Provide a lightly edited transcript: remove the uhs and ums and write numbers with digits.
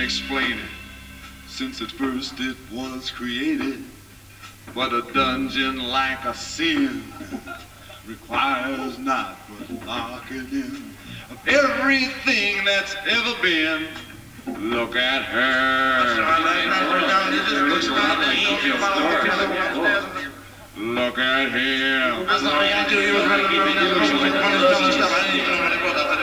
explain it, since at first it was created. But a dungeon like a sin requires not but locking in of everything that's ever been. Look at her. Looks a lot like Evil's Door. Look at him.